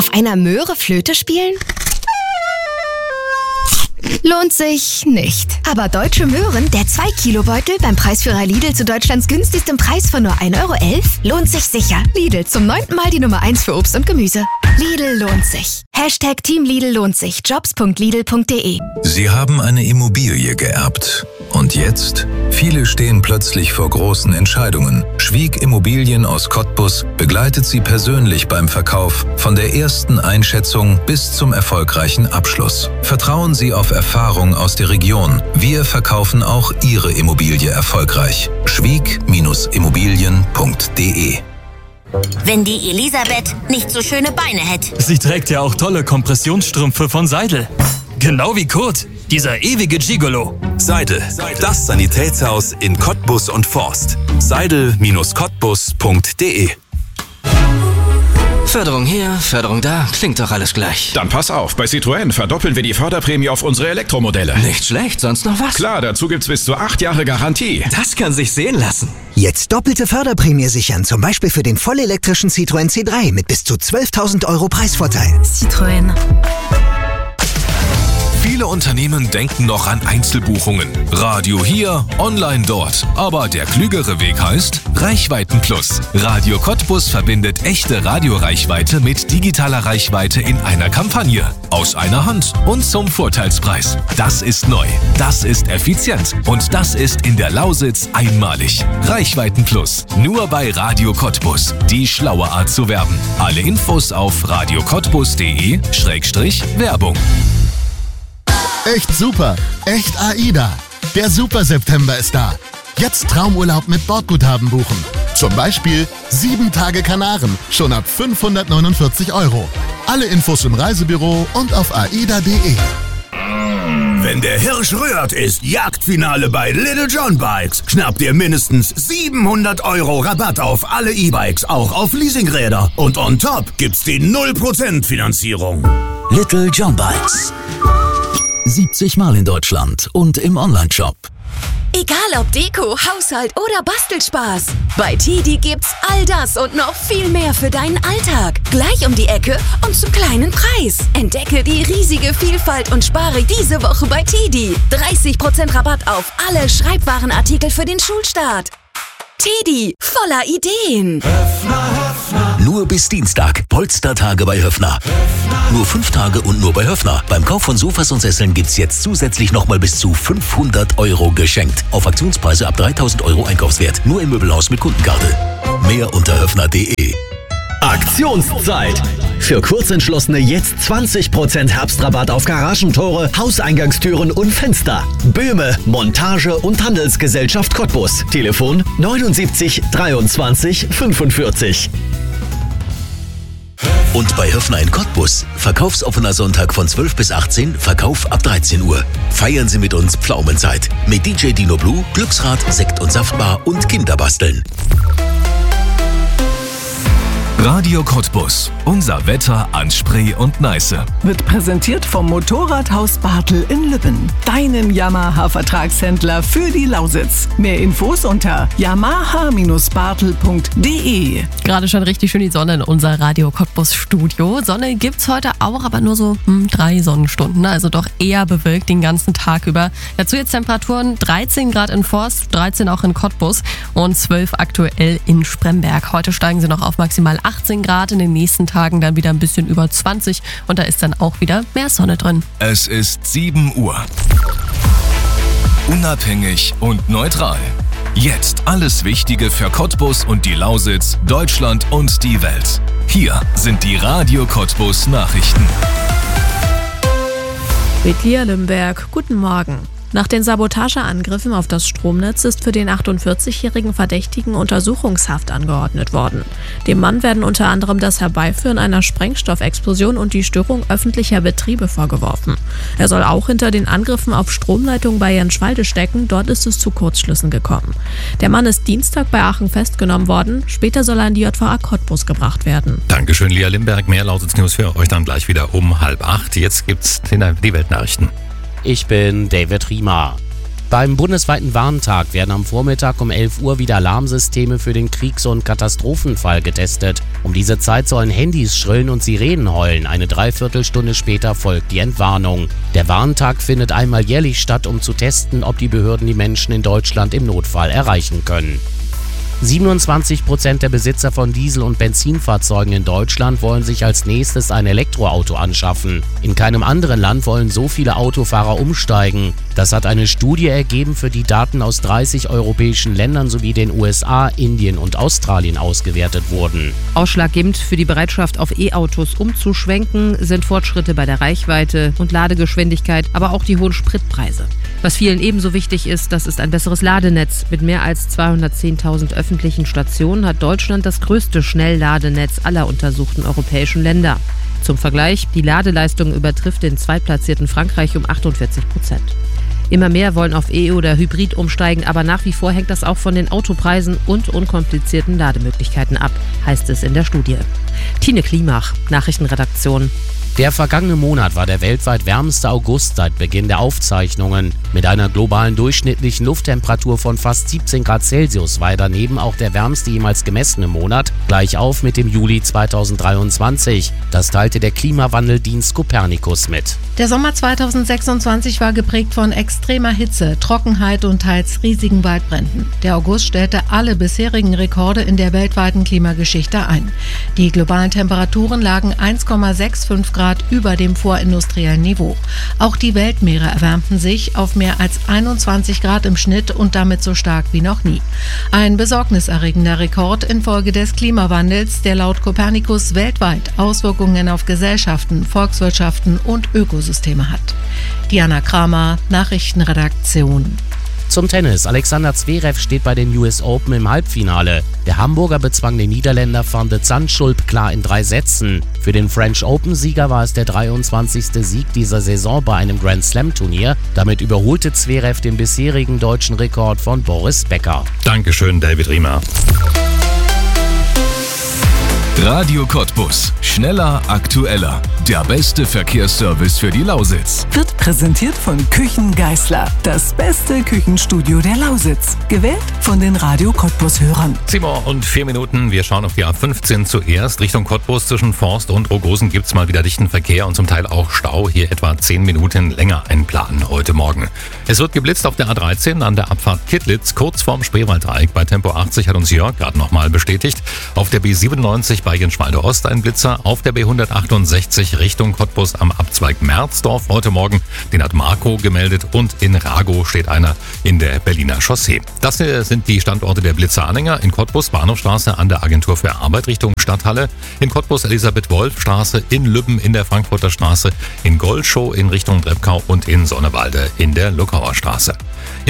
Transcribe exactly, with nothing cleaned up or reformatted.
auf einer Möhre Flöte spielen? Lohnt sich nicht. Aber Deutsche Möhren, der zwei Kilo Beutel beim Preisführer Lidl zu Deutschlands günstigstem Preis von nur ein Euro elf, lohnt sich sicher. Lidl, zum neunten Mal die Nummer eins für Obst und Gemüse. Lidl lohnt sich. Hashtag Team Lidl lohnt sich. Jobs punkt lidl punkt de. Sie haben eine Immobilie geerbt. Und jetzt? Viele stehen plötzlich vor großen Entscheidungen. Schwieg Immobilien aus Cottbus begleitet Sie persönlich beim Verkauf von der ersten Einschätzung bis zum erfolgreichen Abschluss. Vertrauen Sie auf Erfahrung aus der Region. Wir verkaufen auch Ihre Immobilie erfolgreich. schwieg Immobilien punkt de. Wenn die Elisabeth nicht so schöne Beine hätte. Sie trägt ja auch tolle Kompressionsstrümpfe von Seidel. Genau wie Kurt, dieser ewige Gigolo. Seidel, das Sanitätshaus in Cottbus und Forst. seidel Cottbus punkt de. Förderung hier, Förderung da, klingt doch alles gleich. Dann pass auf, bei Citroën verdoppeln wir die Förderprämie auf unsere Elektromodelle. Nicht schlecht, sonst noch was? Klar, dazu gibt's bis zu acht Jahre Garantie. Das kann sich sehen lassen. Jetzt doppelte Förderprämie sichern, zum Beispiel für den vollelektrischen Citroën C drei mit bis zu zwölftausend Euro Preisvorteil. Citroën. Viele Unternehmen denken noch an Einzelbuchungen. Radio hier, online dort. Aber der klügere Weg heißt Reichweiten-Plus. Radio Cottbus verbindet echte Radioreichweite mit digitaler Reichweite in einer Kampagne. Aus einer Hand und zum Vorteilspreis. Das ist neu, das ist effizient und das ist in der Lausitz einmalig. Reichweiten-Plus. Nur bei Radio Cottbus. Die schlaue Art zu werben. Alle Infos auf radio cottbus punkt de Schrägstrich Werbung. Echt super, echt AIDA. Der Super September ist da. Jetzt Traumurlaub mit Bordguthaben buchen. Zum Beispiel sieben Tage Kanaren, schon ab fünfhundertneunundvierzig Euro. Alle Infos im Reisebüro und auf aida punkt de. Wenn der Hirsch rührt, ist Jagdfinale bei Little John Bikes. Schnapp dir mindestens siebenhundert Euro Rabatt auf alle E-Bikes, auch auf Leasingräder. Und on top gibt's die null Prozent Finanzierung. Little John Bikes. siebzig Mal in Deutschland und im Onlineshop. Egal ob Deko, Haushalt oder Bastelspaß. Bei Tidi gibt's all das und noch viel mehr für deinen Alltag. Gleich um die Ecke und zum kleinen Preis. Entdecke die riesige Vielfalt und spare diese Woche bei Tidi. dreißig Prozent Rabatt auf alle Schreibwarenartikel für den Schulstart. Tidi, voller Ideen. Höffner, Höffner. Nur bis Dienstag. Polstertage bei Höffner. Höffner. Nur fünf Tage und nur bei Höffner. Beim Kauf von Sofas und Sesseln gibt's jetzt zusätzlich nochmal bis zu fünfhundert Euro geschenkt. Auf Aktionspreise ab dreitausend Euro Einkaufswert. Nur im Möbelhaus mit Kundenkarte. Mehr unter höffner punkt de. Aktionszeit! Für Kurzentschlossene jetzt zwanzig Prozent Herbstrabatt auf Garagentore, Hauseingangstüren und Fenster. Böhme, Montage und Handelsgesellschaft Cottbus. Telefon neunundsiebzig dreiundzwanzig fünfundvierzig. Und bei Höffner in Cottbus, verkaufsoffener Sonntag von zwölf bis achtzehn, Verkauf ab dreizehn Uhr. Feiern Sie mit uns Pflaumenzeit. Mit D J Dino Blue, Glücksrad, Sekt- und Saftbar und Kinderbasteln. Radio Cottbus. Unser Wetter an Spree und Neiße. Wird präsentiert vom Motorradhaus Bartel in Lübben. Deinem Yamaha-Vertragshändler für die Lausitz. Mehr Infos unter yamaha bartel punkt de. Gerade schon richtig schön die Sonne in unser Radio Cottbus Studio. Sonne gibt's heute auch, aber nur so hm, drei Sonnenstunden. Also doch eher bewölkt den ganzen Tag über. Dazu jetzt Temperaturen dreizehn Grad in Forst, dreizehn auch in Cottbus und zwölf aktuell in Spremberg. Heute steigen sie noch auf maximal achtzehn Grad, in den nächsten Tagen dann wieder ein bisschen über zwanzig und da ist dann auch wieder mehr Sonne drin. Es ist sieben Uhr. Unabhängig und neutral. Jetzt alles Wichtige für Cottbus und die Lausitz, Deutschland und die Welt. Hier sind die Radio Cottbus Nachrichten. Mit Lia Limberg, guten Morgen. Nach den Sabotageangriffen auf das Stromnetz ist für den achtundvierzigjährigen Verdächtigen Untersuchungshaft angeordnet worden. Dem Mann werden unter anderem das Herbeiführen einer Sprengstoffexplosion und die Störung öffentlicher Betriebe vorgeworfen. Er soll auch hinter den Angriffen auf Stromleitungen bei Jenschwalde stecken, dort ist es zu Kurzschlüssen gekommen. Der Mann ist Dienstag bei Aachen festgenommen worden, später soll er in die J V A Cottbus gebracht werden. Dankeschön, Lia Limberg. Mehr Lausitz News für euch dann gleich wieder um halb acht. Jetzt gibt's die Weltnachrichten. Ich bin David Riemer. Beim bundesweiten Warntag werden am Vormittag um elf Uhr wieder Alarmsysteme für den Kriegs- und Katastrophenfall getestet. Um diese Zeit sollen Handys schrillen und Sirenen heulen. Eine Dreiviertelstunde später folgt die Entwarnung. Der Warntag findet einmal jährlich statt, um zu testen, ob die Behörden die Menschen in Deutschland im Notfall erreichen können. siebenundzwanzig Prozent der Besitzer von Diesel- und Benzinfahrzeugen in Deutschland wollen sich als nächstes ein Elektroauto anschaffen. In keinem anderen Land wollen so viele Autofahrer umsteigen. Das hat eine Studie ergeben, für die Daten aus dreißig europäischen Ländern sowie den U S A, Indien und Australien ausgewertet wurden. Ausschlaggebend für die Bereitschaft, auf E-Autos umzuschwenken, sind Fortschritte bei der Reichweite und Ladegeschwindigkeit, aber auch die hohen Spritpreise. Was vielen ebenso wichtig ist, das ist ein besseres Ladenetz. Mit mehr als zweihundertzehntausend öffentlichen Stationen hat Deutschland das größte Schnellladenetz aller untersuchten europäischen Länder. Zum Vergleich, die Ladeleistung übertrifft den zweitplatzierten Frankreich um achtundvierzig Prozent. Immer mehr wollen auf E- oder Hybrid umsteigen, aber nach wie vor hängt das auch von den Autopreisen und unkomplizierten Lademöglichkeiten ab, heißt es in der Studie. Tine Klimach, Nachrichtenredaktion. Der vergangene Monat war der weltweit wärmste August seit Beginn der Aufzeichnungen. Mit einer globalen durchschnittlichen Lufttemperatur von fast siebzehn Grad Celsius war er daneben auch der wärmste jemals gemessene Monat, gleich auf mit dem Juli zweitausenddreiundzwanzig. Das teilte der Klimawandeldienst Copernicus mit. Der Sommer zweitausendsechsundzwanzig war geprägt von extremer Hitze, Trockenheit und teils riesigen Waldbränden. Der August stellte alle bisherigen Rekorde in der weltweiten Klimageschichte ein. Die globalen Temperaturen lagen eins Komma fünfundsechzig Grad über dem vorindustriellen Niveau. Auch die Weltmeere erwärmten sich auf mehr als einundzwanzig Grad im Schnitt und damit so stark wie noch nie. Ein besorgniserregender Rekord infolge des Klimawandels, der laut Copernicus weltweit Auswirkungen auf Gesellschaften, Volkswirtschaften und Ökosysteme hat. Diana Kramer, Nachrichtenredaktion. Zum Tennis. Alexander Zverev steht bei den U S Open im Halbfinale. Der Hamburger bezwang den Niederländer Van de Zandschulp klar in drei Sätzen. Für den French Open-Sieger war es der dreiundzwanzigste Sieg dieser Saison bei einem Grand-Slam-Turnier. Damit überholte Zverev den bisherigen deutschen Rekord von Boris Becker. Dankeschön, David Riemer. Radio Cottbus. Schneller, aktueller. Der beste Verkehrsservice für die Lausitz. Wird präsentiert von Küchen Geisler. Das beste Küchenstudio der Lausitz. Gewählt von den Radio Cottbus-Hörern. sieben Uhr und vier Minuten. Wir schauen auf die A fünfzehn zuerst. Richtung Cottbus zwischen Forst und Rogosen gibt es mal wieder dichten Verkehr und zum Teil auch Stau. Hier etwa zehn Minuten länger einplanen heute Morgen. Es wird geblitzt auf der A dreizehn an der Abfahrt Kittlitz, kurz vorm Spreewalddreieck bei Tempo achtzig, hat uns Jörg gerade nochmal bestätigt. Auf der B siebenundneunzig bei Genschwalde Ost ein Blitzer. Auf der B hundertachtundsechzig Richtung Cottbus am Abzweig Merzdorf heute Morgen. Den hat Marco gemeldet und in Rago steht einer in der Berliner Chaussee. Das hier sind die Standorte der Blitzeranhänger. In Cottbus Bahnhofstraße an der Agentur für Arbeit Richtung Stadthalle. In Cottbus Elisabeth-Wolf-Straße, in Lübben in der Frankfurter Straße, in Goldschow in Richtung Drebkau und in Sonnewalde in der Luckauer Straße.